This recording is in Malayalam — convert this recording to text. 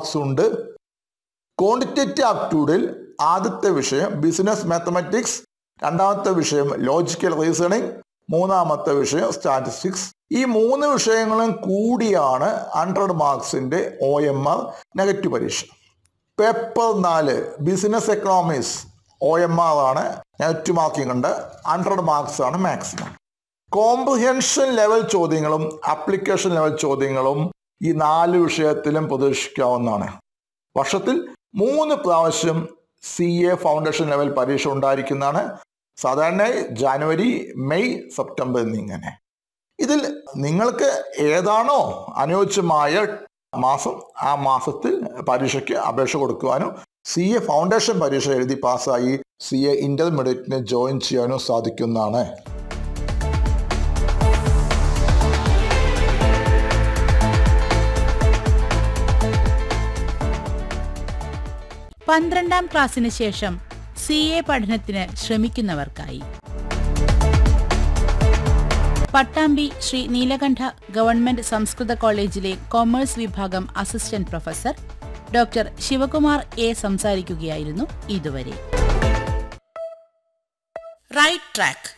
മാർക്സ് ഉണ്ട്. ക്വാണ്ടിറ്റേറ്റീവ് ആപ്റ്റിറ്റ്യൂഡിൽ ആദ്യത്തെ വിഷയം ബിസിനസ് മാത്തമാറ്റിക്സ്, രണ്ടാമത്തെ വിഷയം ലോജിക്കൽ റീസണിങ്, മൂന്നാമത്തെ വിഷയം സ്റ്റാറ്റിസ്റ്റിക്സ്. ഈ 3 വിഷയങ്ങളും കൂടിയാണ് 100 മാർക്സിന്റെ OMR നെഗറ്റീവ് പരീക്ഷ. പേപ്പർ 4 ബിസിനസ് എക്കണോമിക്സ് OMR ആണ്, നെഗറ്റീവ് മാർക്കിംഗ് ഉണ്ട്, 100 മാർക്സ് ആണ് മാക്സിമം. കോംപ്രിഹെൻഷൻ ലെവൽ ചോദ്യങ്ങളും ആപ്ലിക്കേഷൻ ലെവൽ ചോദ്യങ്ങളും ഈ 4 വിഷയത്തിലും പ്രതീക്ഷിക്കാവുന്നതാണ്. വർഷത്തിൽ 3 പ്രാവശ്യം CA ഫൗണ്ടേഷൻ ലെവൽ പരീക്ഷ ഉണ്ടായിരിക്കുന്നതാണ്. സാധാരണ ജനുവരി, മെയ്, സെപ്റ്റംബർ എന്നിങ്ങനെ. ഇതിൽ നിങ്ങൾക്ക് ഏതാണോ അനുയോജ്യമായ മാസം ആ മാസത്തിൽ പരീക്ഷയ്ക്ക് അപേക്ഷ കൊടുക്കുവാനും CA ഫൗണ്ടേഷൻ പരീക്ഷ എഴുതി പാസ്സായി CA ഇന്റർമീഡിയറ്റിന് ജോയിൻ ചെയ്യാനും സാധിക്കുന്നതാണ്. പന്ത്രണ്ടാം ക്ലാസ്സിന് ശേഷം CA പഠനത്തിന് ശ്രമിക്കുന്നവർക്കായി പട്ടാമ്പി ശ്രീ നീലകണ്ഠ ഗവൺമെന്റ് സംസ്കൃത കോളേജിലെ കൊമേഴ്സ് വിഭാഗം assistant professor doctor Shivakumar A സംസാരിക്കുകയായിരുന്നു ഇതുവരെ. Right track